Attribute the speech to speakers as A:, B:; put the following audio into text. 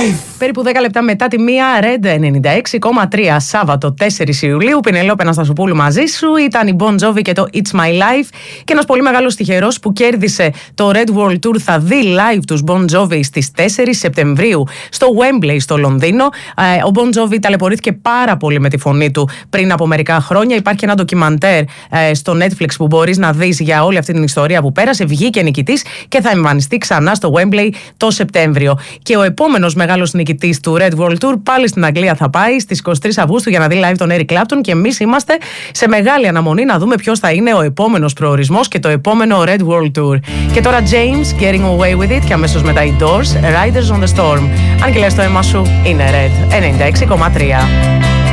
A: Περίπου 10 λεπτά μετά τη 1, Red 96,3, Σάββατο 4 Ιουλίου. Πινελόπη Αναστασοπούλου μαζί σου. Ήταν η Bon Jovi και το It's My Life. Και ένας πολύ μεγάλος τυχερός που κέρδισε το Red World Tour θα δει live τους Bon Jovi στις 4 Σεπτεμβρίου στο Wembley στο Λονδίνο. Ο Bon Jovi ταλαιπωρήθηκε πάρα πολύ με τη φωνή του πριν από μερικά χρόνια. Υπάρχει ένα ντοκιμαντέρ στο Netflix που μπορείς να δεις για όλη αυτή την ιστορία που πέρασε. Βγήκε νικητής και θα εμφανιστεί ξανά στο Wembley το Σεπτέμβριο. Και ο επόμενος μεγάλος νικητής του Red World Tour πάλι στην Αγγλία θα πάει στις 23 Αυγούστου για να δει live τον Eric Clapton. Και εμείς είμαστε σε μεγάλη αναμονή να δούμε ποιος θα είναι ο επόμενος προορισμός και το επόμενο Red World Tour. Και τώρα James, Getting Away With It, και αμέσως μετά οι Doors, Riders on the Storm. Αν και λες το αίμα σου, είναι Red 96,3.